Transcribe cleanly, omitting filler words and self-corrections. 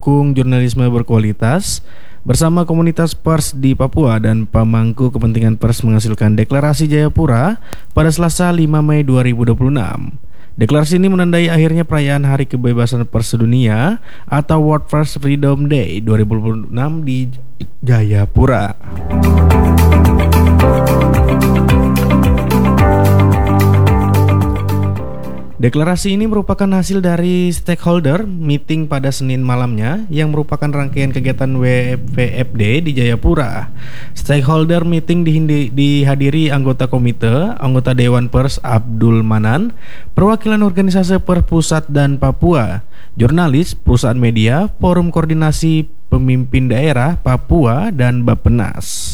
mendukung jurnalisme berkualitas bersama komunitas pers di Papua dan pemangku kepentingan pers menghasilkan Deklarasi Jayapura pada Selasa 5 Mei 2026. Deklarasi ini menandai akhirnya perayaan Hari Kebebasan Pers Sedunia atau World Press Freedom Day 2026 di Jayapura. Deklarasi ini merupakan hasil dari stakeholder meeting pada Senin malamnya yang merupakan rangkaian kegiatan WPFD di Jayapura. Stakeholder meeting dihadiri anggota komite, anggota Dewan Pers Abdul Manan, perwakilan organisasi pers pusat dan Papua, jurnalis, perusahaan media, forum koordinasi pemimpin daerah Papua dan Bappenas.